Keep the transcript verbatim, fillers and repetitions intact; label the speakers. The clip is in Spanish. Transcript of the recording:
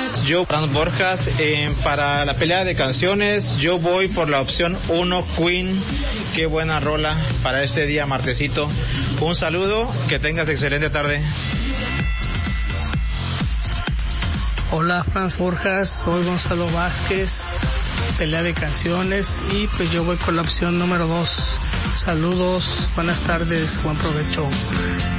Speaker 1: Yo, Fran Borjas, eh, para la pelea de canciones, yo voy por la opción uno, Queen. Qué buena rola para este día martesito. Un saludo, que tengas excelente tarde.
Speaker 2: Hola, Franz Borjas, soy Gonzalo Vázquez, pelea de canciones, y pues yo voy con la opción número dos. Saludos, buenas tardes, buen provecho.